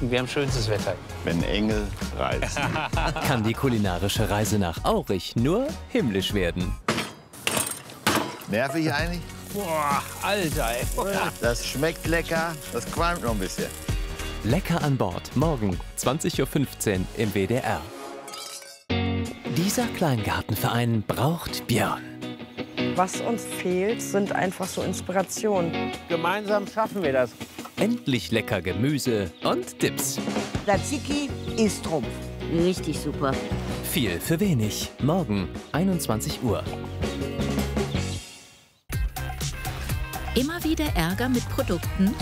Wir haben schönstes Wetter. Wenn Engel reisen. Kann die kulinarische Reise nach Aurich nur himmlisch werden. Nervig eigentlich? Boah, Alter, ey. Das schmeckt lecker, das qualmt noch ein bisschen. Lecker an Bord, morgen 20:15 Uhr im WDR. Dieser Kleingartenverein braucht Björn. Was uns fehlt, sind einfach so Inspirationen. Gemeinsam schaffen wir das. Endlich lecker Gemüse und Dips. Tzatziki ist Trumpf. Richtig super. Viel für wenig. Morgen 21 Uhr. Immer wieder Ärger mit Produkten?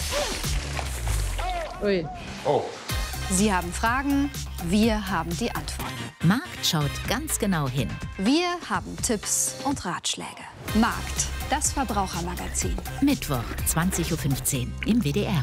Ui. Oh. Sie haben Fragen, wir haben die Antworten. Markt schaut ganz genau hin. Wir haben Tipps und Ratschläge. Markt, das Verbrauchermagazin. Mittwoch, 20:15 Uhr im WDR.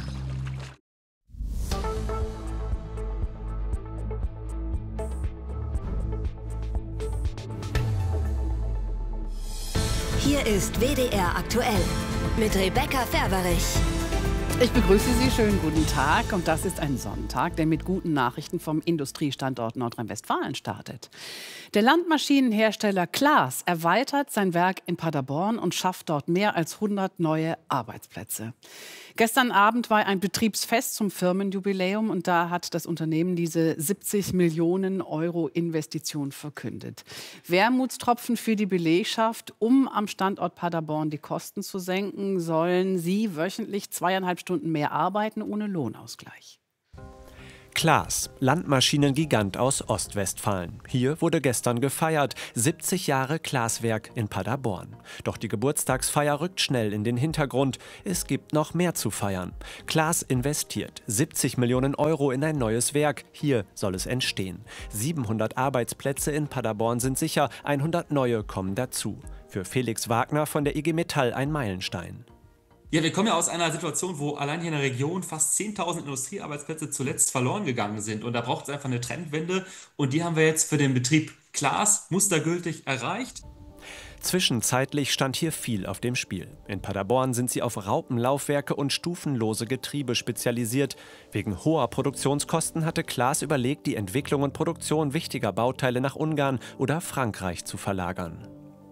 Hier ist WDR aktuell mit Rebecca Ferberich. Ich begrüße Sie, schönen guten Tag. Und das ist ein Sonntag, der mit guten Nachrichten vom Industriestandort Nordrhein-Westfalen startet. Der Landmaschinenhersteller Claas erweitert sein Werk in Paderborn und schafft dort mehr als 100 neue Arbeitsplätze. Gestern Abend war ein Betriebsfest zum Firmenjubiläum und da hat das Unternehmen diese 70 Millionen Euro Investition verkündet. Wermutstropfen für die Belegschaft, um am Standort Paderborn die Kosten zu senken, sollen sie wöchentlich 2,5 Stunden mehr arbeiten ohne Lohnausgleich. Claas, Landmaschinengigant aus Ostwestfalen. Hier wurde gestern gefeiert. 70 Jahre Claas-Werk in Paderborn. Doch die Geburtstagsfeier rückt schnell in den Hintergrund. Es gibt noch mehr zu feiern. Claas investiert 70 Millionen Euro in ein neues Werk. Hier soll es entstehen. 700 Arbeitsplätze in Paderborn sind sicher. 100 neue kommen dazu. Für Felix Wagner von der IG Metall ein Meilenstein. Ja, wir kommen ja aus einer Situation, wo allein hier in der Region fast 10.000 Industriearbeitsplätze zuletzt verloren gegangen sind. Und da braucht es einfach eine Trendwende. Und die haben wir jetzt für den Betrieb Claas mustergültig erreicht. Zwischenzeitlich stand hier viel auf dem Spiel. In Paderborn sind sie auf Raupenlaufwerke und stufenlose Getriebe spezialisiert. Wegen hoher Produktionskosten hatte Claas überlegt, die Entwicklung und Produktion wichtiger Bauteile nach Ungarn oder Frankreich zu verlagern.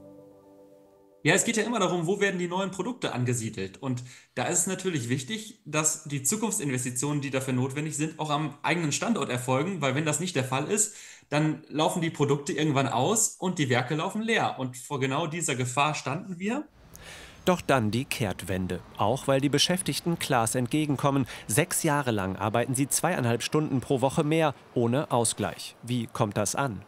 Ja, es geht ja immer darum, wo werden die neuen Produkte angesiedelt. Und da ist es natürlich wichtig, dass die Zukunftsinvestitionen, die dafür notwendig sind, auch am eigenen Standort erfolgen. Weil wenn das nicht der Fall ist, dann laufen die Produkte irgendwann aus und die Werke laufen leer. Und vor genau dieser Gefahr standen wir. Doch dann die Kehrtwende. Auch weil die Beschäftigten Claas entgegenkommen. 6 Jahre lang arbeiten sie 2,5 Stunden pro Woche mehr, ohne Ausgleich. Wie kommt das an?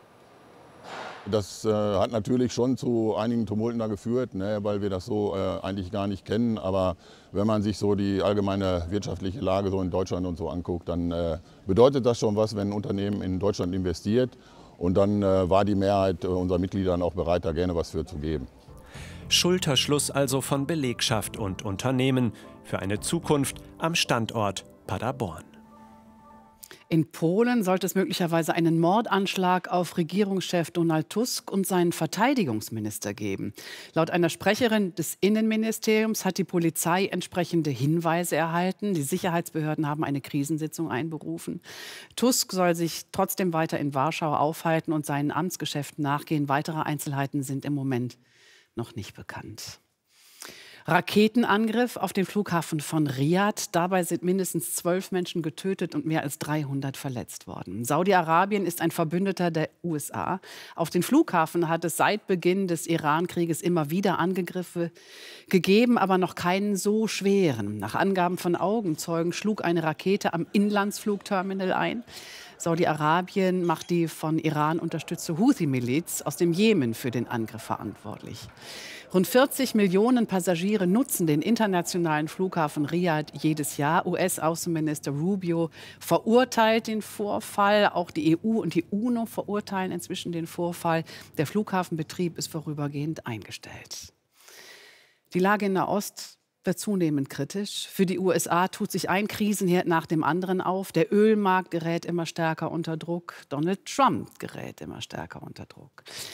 Das hat natürlich schon zu einigen Tumulten da geführt, ne, weil wir das so eigentlich gar nicht kennen. Aber wenn man sich so die allgemeine wirtschaftliche Lage so in Deutschland und so anguckt, dann bedeutet das schon was, wenn ein Unternehmen in Deutschland investiert. Und dann war die Mehrheit unserer Mitglieder auch bereit, da gerne was für zu geben. Schulterschluss also von Belegschaft und Unternehmen für eine Zukunft am Standort Paderborn. In Polen sollte es möglicherweise einen Mordanschlag auf Regierungschef Donald Tusk und seinen Verteidigungsminister geben. Laut einer Sprecherin des Innenministeriums hat die Polizei entsprechende Hinweise erhalten. Die Sicherheitsbehörden haben eine Krisensitzung einberufen. Tusk soll sich trotzdem weiter in Warschau aufhalten und seinen Amtsgeschäften nachgehen. Weitere Einzelheiten sind im Moment noch nicht bekannt. Raketenangriff auf den Flughafen von Riad. Dabei sind mindestens 12 Menschen getötet und mehr als 300 verletzt worden. Saudi-Arabien ist ein Verbündeter der USA. Auf den Flughafen hat es seit Beginn des Iran-Krieges immer wieder Angriffe gegeben, aber noch keinen so schweren. Nach Angaben von Augenzeugen schlug eine Rakete am Inlandsflugterminal ein. Saudi-Arabien macht die von Iran unterstützte Houthi-Miliz aus dem Jemen für den Angriff verantwortlich. Rund 40 Millionen Passagiere nutzen den internationalen Flughafen Riad jedes Jahr. US-Außenminister Rubio verurteilt den Vorfall. Auch die EU und die UNO verurteilen inzwischen den Vorfall. Der Flughafenbetrieb ist vorübergehend eingestellt. Die Lage in Nahost wird zunehmend kritisch. Für die USA tut sich ein Krisenherd nach dem anderen auf. Der Ölmarkt gerät immer stärker unter Druck. Donald Trump gerät immer stärker unter Druck.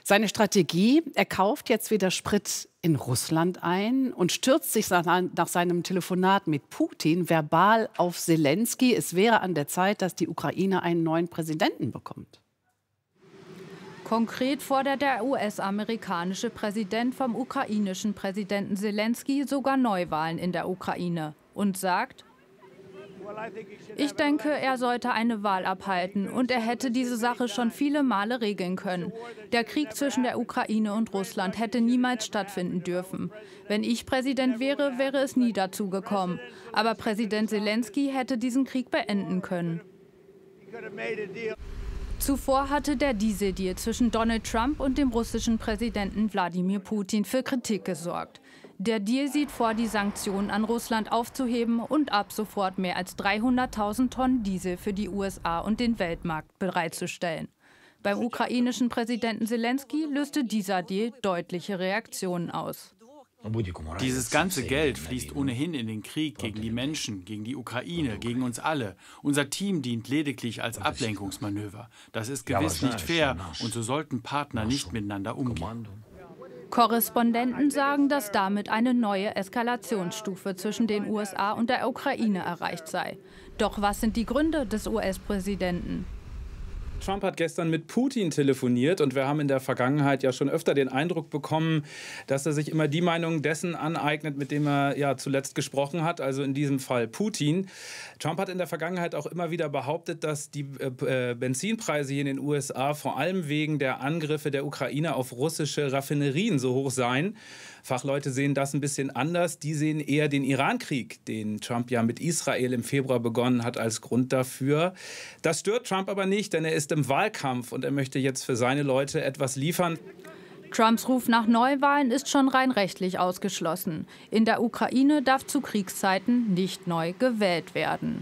Seine Strategie, er kauft jetzt wieder Sprit in Russland ein und stürzt sich nach seinem Telefonat mit Putin verbal auf Selenskyj. Es wäre an der Zeit, dass die Ukraine einen neuen Präsidenten bekommt. Konkret fordert der US-amerikanische Präsident vom ukrainischen Präsidenten Selenskyj sogar Neuwahlen in der Ukraine und sagt: Ich denke, er sollte eine Wahl abhalten und er hätte diese Sache schon viele Male regeln können. Der Krieg zwischen der Ukraine und Russland hätte niemals stattfinden dürfen. Wenn ich Präsident wäre, wäre es nie dazu gekommen. Aber Präsident Selenskyj hätte diesen Krieg beenden können. Zuvor hatte der Dieseldeal zwischen Donald Trump und dem russischen Präsidenten Wladimir Putin für Kritik gesorgt. Der Deal sieht vor, die Sanktionen an Russland aufzuheben und ab sofort mehr als 300.000 Tonnen Diesel für die USA und den Weltmarkt bereitzustellen. Beim ukrainischen Präsidenten Selenskyj löste dieser Deal deutliche Reaktionen aus. Dieses ganze Geld fließt ohnehin in den Krieg gegen die Menschen, gegen die Ukraine, gegen uns alle. Unser Team dient lediglich als Ablenkungsmanöver. Das ist gewiss nicht fair und so sollten Partner nicht miteinander umgehen. Korrespondenten sagen, dass damit eine neue Eskalationsstufe zwischen den USA und der Ukraine erreicht sei. Doch was sind die Gründe des US-Präsidenten? Trump hat gestern mit Putin telefoniert und wir haben in der Vergangenheit ja schon öfter den Eindruck bekommen, dass er sich immer die Meinung dessen aneignet, mit dem er ja zuletzt gesprochen hat, also in diesem Fall Putin. Trump hat in der Vergangenheit auch immer wieder behauptet, dass die Benzinpreise hier in den USA vor allem wegen der Angriffe der Ukraine auf russische Raffinerien so hoch seien. Fachleute sehen das ein bisschen anders. Die sehen eher den Irankrieg, den Trump ja mit Israel im Februar begonnen hat, als Grund dafür. Das stört Trump aber nicht, denn er ist im Wahlkampf und er möchte jetzt für seine Leute etwas liefern. Trumps Ruf nach Neuwahlen ist schon rein rechtlich ausgeschlossen. In der Ukraine darf zu Kriegszeiten nicht neu gewählt werden.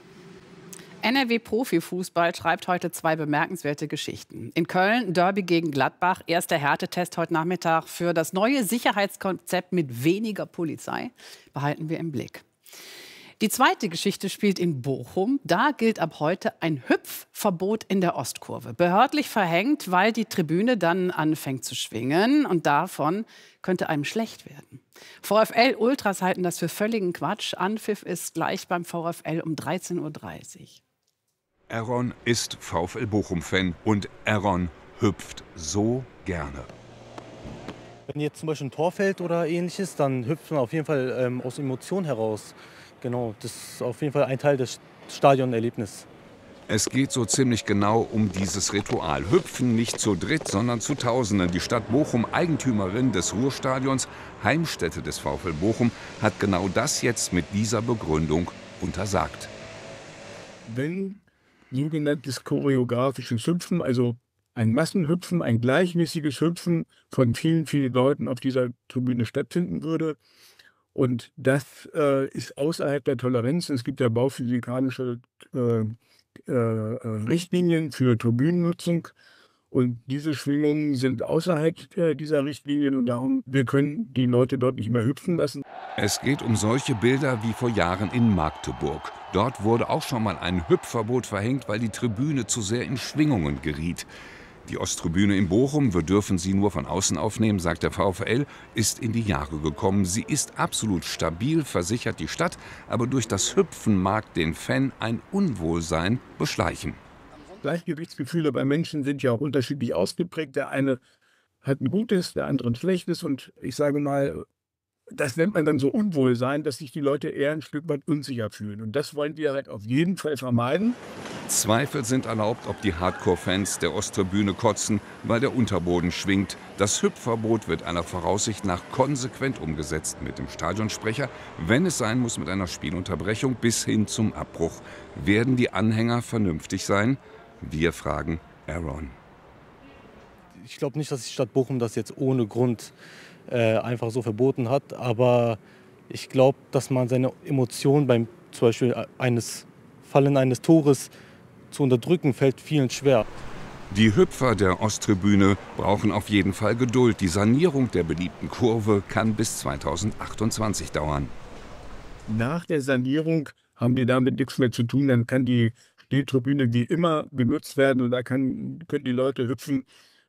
NRW-Profifußball schreibt heute 2 bemerkenswerte Geschichten. In Köln Derby gegen Gladbach, erster Härtetest heute Nachmittag für das neue Sicherheitskonzept mit weniger Polizei. Behalten wir im Blick. Die zweite Geschichte spielt in Bochum. Da gilt ab heute ein Hüpfverbot in der Ostkurve. Behördlich verhängt, weil die Tribüne dann anfängt zu schwingen. Und davon könnte einem schlecht werden. VfL-Ultras halten das für völligen Quatsch. Anpfiff ist gleich beim VfL um 13:30 Uhr. Aaron ist VfL Bochum-Fan und Aaron hüpft so gerne. Wenn jetzt zum Beispiel ein Tor fällt oder ähnliches, dann hüpft man auf jeden Fall aus Emotionen heraus. Genau, das ist auf jeden Fall ein Teil des Stadionerlebnisses. Es geht so ziemlich genau um dieses Ritual. Hüpfen nicht zu dritt, sondern zu Tausenden. Die Stadt Bochum, Eigentümerin des Ruhrstadions, Heimstätte des VfL Bochum, hat genau das jetzt mit dieser Begründung untersagt. Wenn sogenanntes choreografisches Hüpfen, also ein Massenhüpfen, ein gleichmäßiges Hüpfen von vielen, vielen Leuten auf dieser Tribüne stattfinden würde, und das ist außerhalb der Toleranz. Es gibt ja bauphysikalische Richtlinien für Tribünennutzung. Und diese Schwingungen sind außerhalb dieser Richtlinien. Und darum, wir können die Leute dort nicht mehr hüpfen lassen. Es geht um solche Bilder wie vor Jahren in Magdeburg. Dort wurde auch schon mal ein Hüpfverbot verhängt, weil die Tribüne zu sehr in Schwingungen geriet. Die Osttribüne in Bochum, wir dürfen sie nur von außen aufnehmen, sagt der VfL, ist in die Jahre gekommen. Sie ist absolut stabil, versichert die Stadt, aber durch das Hüpfen mag den Fan ein Unwohlsein beschleichen. Gleichgewichtsgefühle bei Menschen sind ja auch unterschiedlich ausgeprägt. Der eine hat ein gutes, der andere ein schlechtes. Und ich sage mal, das nennt man dann so Unwohlsein, dass sich die Leute eher ein Stück weit unsicher fühlen. Und das wollen wir halt auf jeden Fall vermeiden. Zweifel sind erlaubt, ob die Hardcore-Fans der Osttribüne kotzen, weil der Unterboden schwingt. Das Hüpfverbot wird aller Voraussicht nach konsequent umgesetzt mit dem Stadionsprecher, wenn es sein muss mit einer Spielunterbrechung bis hin zum Abbruch. Werden die Anhänger vernünftig sein? Wir fragen Aaron. Ich glaube nicht, dass die Stadt Bochum das jetzt ohne Grund einfach so verboten hat, aber ich glaube, dass man seine Emotionen beim zum Beispiel Fallen eines Tores zu unterdrücken, fällt vielen schwer. Die Hüpfer der Osttribüne brauchen auf jeden Fall Geduld. Die Sanierung der beliebten Kurve kann bis 2028 dauern. Nach der Sanierung haben wir damit nichts mehr zu tun. Dann kann die Stehtribüne wie immer benutzt werden und da können die Leute hüpfen,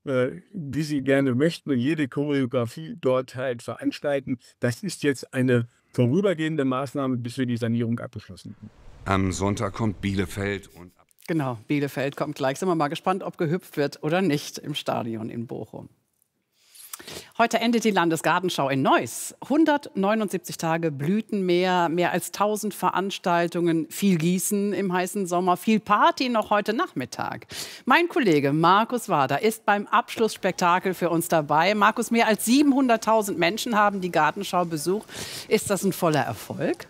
wie sie gerne möchten und jede Choreografie dort halt veranstalten. Das ist jetzt eine vorübergehende Maßnahme, bis wir die Sanierung abgeschlossen haben. Am Sonntag kommt Bielefeld und... Genau, Bielefeld kommt gleich. Sind wir mal gespannt, ob gehüpft wird oder nicht im Stadion in Bochum. Heute endet die Landesgartenschau in Neuss. 179 Tage Blütenmeer, mehr als 1000 Veranstaltungen, viel Gießen im heißen Sommer, viel Party noch heute Nachmittag. Mein Kollege Markus Wader ist beim Abschlussspektakel für uns dabei. Markus, mehr als 700.000 Menschen haben die Gartenschau besucht. Ist das ein voller Erfolg?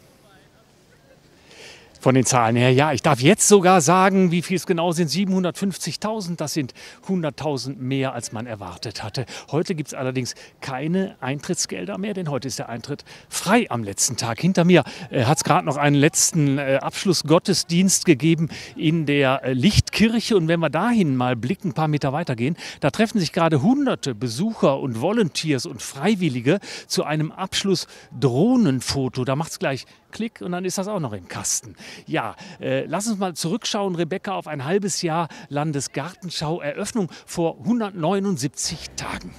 Von den Zahlen her, ja. Ich darf jetzt sogar sagen, wie viel es genau sind. 750.000, das sind 100.000 mehr, als man erwartet hatte. Heute gibt es allerdings keine Eintrittsgelder mehr, denn heute ist der Eintritt frei am letzten Tag. Hinter mir hat es gerade noch einen letzten Abschlussgottesdienst gegeben in der Lichtkirche. Und wenn wir dahin mal blicken, ein paar Meter weiter gehen, da treffen sich gerade hunderte Besucher und Volunteers und Freiwillige zu einem Abschluss-Drohnenfoto. Da macht es gleich Klick und dann ist das auch noch im Kasten. Ja, lass uns mal zurückschauen, Rebecca, auf ein halbes Jahr Landesgartenschau. Eröffnung vor 179 Tagen.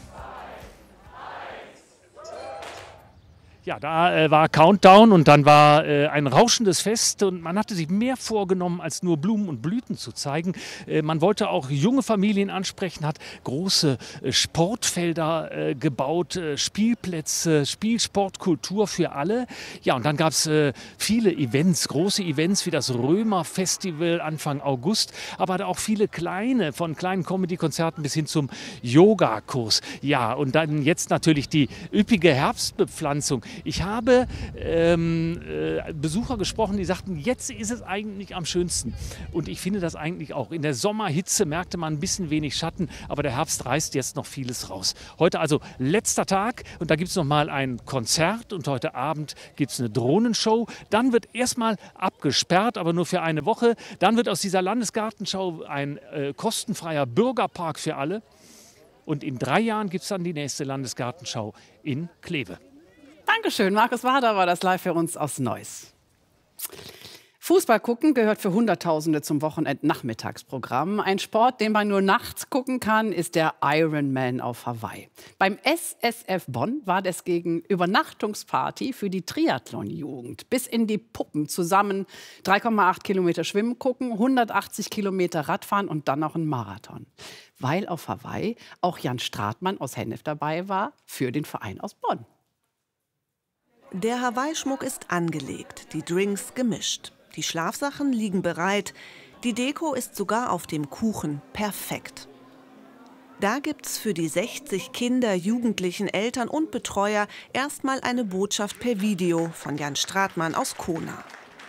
Ja, da war Countdown und dann war ein rauschendes Fest und man hatte sich mehr vorgenommen, als nur Blumen und Blüten zu zeigen. Man wollte auch junge Familien ansprechen, hat große Sportfelder gebaut, Spielplätze, Spielsportkultur für alle. Ja, und dann gab es viele Events, große Events wie das Römer-Festival Anfang August, aber auch viele kleine, von kleinen Comedy-Konzerten bis hin zum Yogakurs. Ja, und dann jetzt natürlich die üppige Herbstbepflanzung. Ich habe Besucher gesprochen, die sagten, jetzt ist es eigentlich am schönsten. Und ich finde das eigentlich auch. In der Sommerhitze merkte man ein bisschen wenig Schatten, aber der Herbst reißt jetzt noch vieles raus. Heute also letzter Tag und da gibt es noch mal ein Konzert und heute Abend gibt es eine Drohnenshow. Dann wird erstmal abgesperrt, aber nur für eine Woche. Dann wird aus dieser Landesgartenschau ein kostenfreier Bürgerpark für alle. Und in 3 Jahren gibt es dann die nächste Landesgartenschau in Kleve. Dankeschön, Markus Wader war das live für uns aus Neuss. Fußball gucken gehört für Hunderttausende zum Wochenendnachmittagsprogramm. Ein Sport, den man nur nachts gucken kann, ist der Ironman auf Hawaii. Beim SSF Bonn war deswegen Übernachtungsparty für die Triathlon-Jugend. Bis in die Puppen zusammen 3,8 Kilometer Schwimmen gucken, 180 Kilometer Radfahren und dann noch ein Marathon. Weil auf Hawaii auch Jan Stratmann aus Hennef dabei war für den Verein aus Bonn. Der Hawaii-Schmuck ist angelegt, die Drinks gemischt. Die Schlafsachen liegen bereit. Die Deko ist sogar auf dem Kuchen perfekt. Da gibt's für die 60 Kinder, Jugendlichen, Eltern und Betreuer erstmal eine Botschaft per Video von Jan Stratmann aus Kona.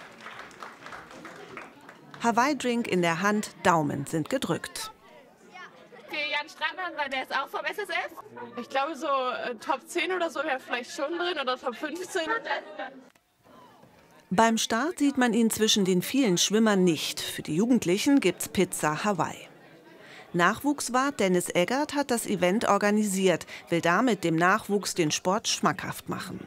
Hawaii-Drink in der Hand, Daumen sind gedrückt. Für Jan Stratmann, weil der ist auch vom SSF. Ich glaube, so Top 10 oder so wäre vielleicht schon drin oder Top 15. Beim Start sieht man ihn zwischen den vielen Schwimmern nicht. Für die Jugendlichen gibt's Pizza Hawaii. Nachwuchswart Dennis Eggert hat das Event organisiert, will damit dem Nachwuchs den Sport schmackhaft machen.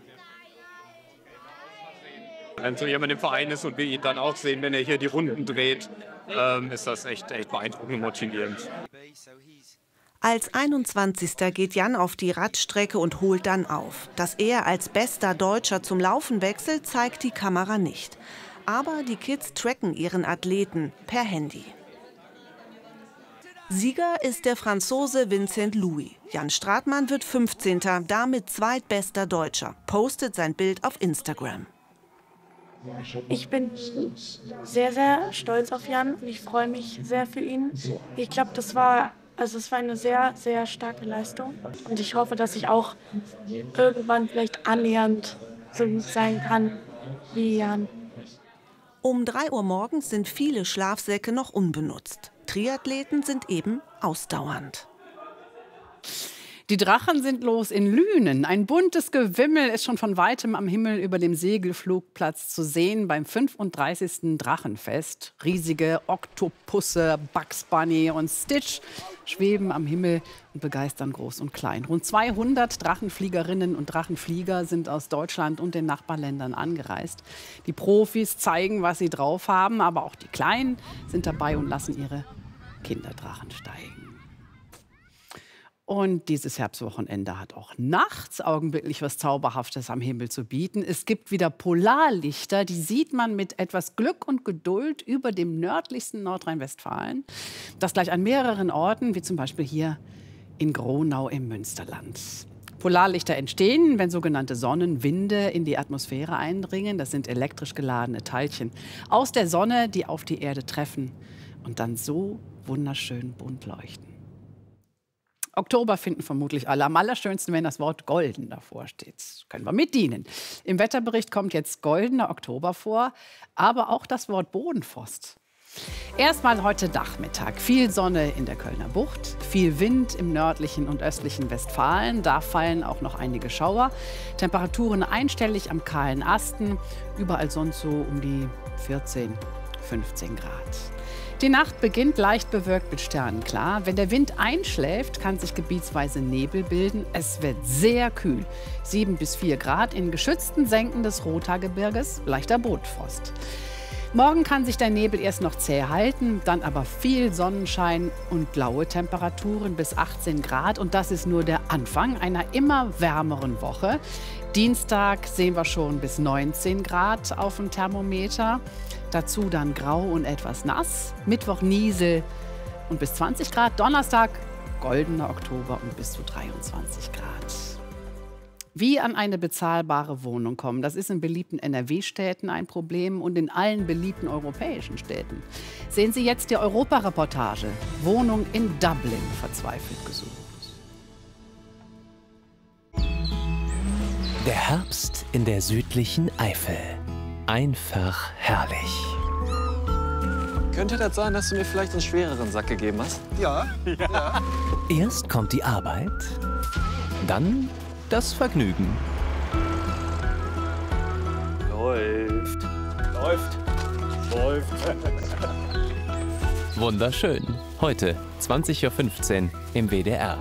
Wenn so jemand im Verein ist und wir ihn dann auch sehen, wenn er hier die Runden dreht, ist das echt beeindruckend und motivierend. Als 21. geht Jan auf die Radstrecke und holt dann auf. Dass er als bester Deutscher zum Laufen wechselt, zeigt die Kamera nicht. Aber die Kids tracken ihren Athleten per Handy. Sieger ist der Franzose Vincent Louis. Jan Stratmann wird 15., damit zweitbester Deutscher, postet sein Bild auf Instagram. Ich bin sehr, sehr stolz auf Jan und ich freue mich sehr für ihn. Ich glaube, es war eine sehr, sehr starke Leistung. Und ich hoffe, dass ich auch irgendwann vielleicht annähernd so gut sein kann wie Jan. Um 3 Uhr morgens sind viele Schlafsäcke noch unbenutzt. Triathleten sind eben ausdauernd. Die Drachen sind los in Lünen. Ein buntes Gewimmel ist schon von weitem am Himmel über dem Segelflugplatz zu sehen beim 35. Drachenfest. Riesige Oktopusse, Bugs Bunny und Stitch schweben am Himmel und begeistern Groß und Klein. Rund 200 Drachenfliegerinnen und Drachenflieger sind aus Deutschland und den Nachbarländern angereist. Die Profis zeigen, was sie drauf haben, aber auch die Kleinen sind dabei und lassen ihre Kinderdrachen steigen. Und dieses Herbstwochenende hat auch nachts augenblicklich was Zauberhaftes am Himmel zu bieten. Es gibt wieder Polarlichter, die sieht man mit etwas Glück und Geduld über dem nördlichsten Nordrhein-Westfalen. Das gleich an mehreren Orten, wie zum Beispiel hier in Gronau im Münsterland. Polarlichter entstehen, wenn sogenannte Sonnenwinde in die Atmosphäre eindringen. Das sind elektrisch geladene Teilchen aus der Sonne, die auf die Erde treffen und dann so wunderschön bunt leuchten. Oktober finden vermutlich alle am allerschönsten, wenn das Wort golden davor steht. Können wir mitdienen. Im Wetterbericht kommt jetzt goldener Oktober vor, aber auch das Wort Bodenfrost. Erstmal heute Nachmittag. Viel Sonne in der Kölner Bucht, viel Wind im nördlichen und östlichen Westfalen. Da fallen auch noch einige Schauer. Temperaturen einstellig am kahlen Asten. Überall sonst so um die 14, 15 Grad. Die Nacht beginnt leicht bewölkt mit Sternenklar. Wenn der Wind einschläft, kann sich gebietsweise Nebel bilden. Es wird sehr kühl. 7 bis 4 Grad in geschützten Senken des Rothaargebirges, leichter Bodenfrost. Morgen kann sich der Nebel erst noch zäh halten, dann aber viel Sonnenschein und laue Temperaturen bis 18 Grad. Und das ist nur der Anfang einer immer wärmeren Woche. Dienstag sehen wir schon bis 19 Grad auf dem Thermometer. Dazu dann grau und etwas nass. Mittwoch Niesel und bis 20 Grad. Donnerstag goldener Oktober und bis zu 23 Grad. Wie an eine bezahlbare Wohnung kommen, das ist in beliebten NRW-Städten ein Problem und in allen beliebten europäischen Städten. Sehen Sie jetzt die Europareportage. Wohnung in Dublin verzweifelt gesucht. Der Herbst in der südlichen Eifel. Einfach herrlich. Könnte das sein, dass du mir vielleicht einen schwereren Sack gegeben hast? Ja. Erst kommt die Arbeit, dann das Vergnügen. Läuft. Wunderschön. Heute 20:15 Uhr im WDR.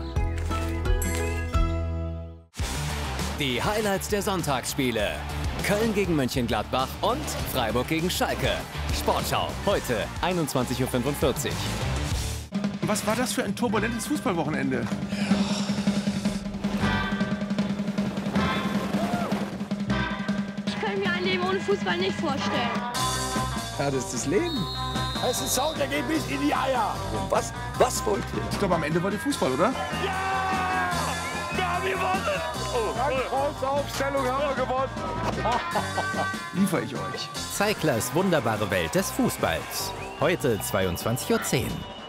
Die Highlights der Sonntagsspiele. Köln gegen Mönchengladbach und Freiburg gegen Schalke. Sportschau, heute 21:45 Uhr. Was war das für ein turbulentes Fußballwochenende? Ich kann mir ein Leben ohne Fußball nicht vorstellen. Ja, das ist das Leben. Es ist Sound, der geht bis in die Eier. Was wollt ihr? Ich glaube, am Ende war der Fußball, oder? Ja! Wir haben gewonnen! Aufstellung haben wir gewonnen. Liefere ich euch. Zeiglers wunderbare Welt des Fußballs. Heute 22:10 Uhr.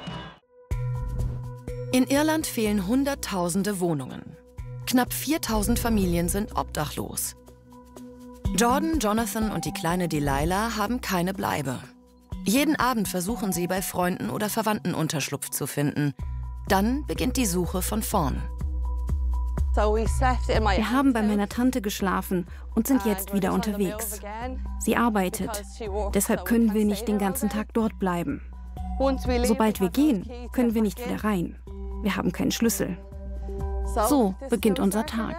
In Irland fehlen Hunderttausende Wohnungen. Knapp 4.000 Familien sind obdachlos. Jordan, Jonathan und die kleine Delilah haben keine Bleibe. Jeden Abend versuchen sie, bei Freunden oder Verwandten Unterschlupf zu finden. Dann beginnt die Suche von vorn. Wir haben bei meiner Tante geschlafen und sind jetzt wieder unterwegs. Sie arbeitet. Deshalb können wir nicht den ganzen Tag dort bleiben. Sobald wir gehen, können wir nicht wieder rein. Wir haben keinen Schlüssel. So beginnt unser Tag.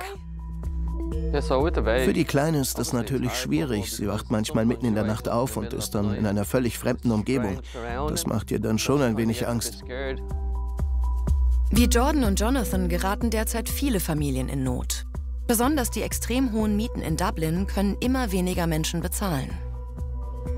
Für die Kleine ist das natürlich schwierig. Sie wacht manchmal mitten in der Nacht auf und ist dann in einer völlig fremden Umgebung. Das macht ihr dann schon ein wenig Angst. Wie Jordan und Jonathan geraten derzeit viele Familien in Not. Besonders die extrem hohen Mieten in Dublin können immer weniger Menschen bezahlen.